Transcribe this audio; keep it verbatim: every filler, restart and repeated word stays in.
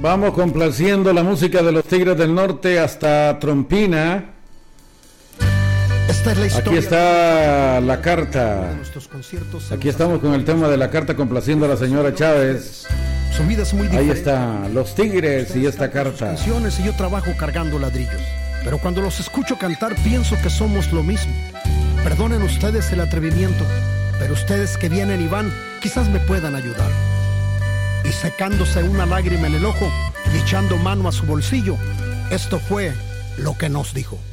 Vamos complaciendo la música de los Tigres del Norte hasta Trompina. Esta es la historia. Aquí está la carta. Aquí estamos con el tema de la carta complaciendo a la señora Chávez. Su vida es muy diferente. Ahí está, los Tigres y esta carta. Canciones y yo trabajo cargando ladrillos. Pero cuando los escucho cantar pienso que somos lo mismo. Perdonen ustedes el atrevimiento, pero ustedes que vienen y van quizás me puedan ayudar. Y secándose una lágrima en el ojo y echando mano a su bolsillo, esto fue lo que nos dijo.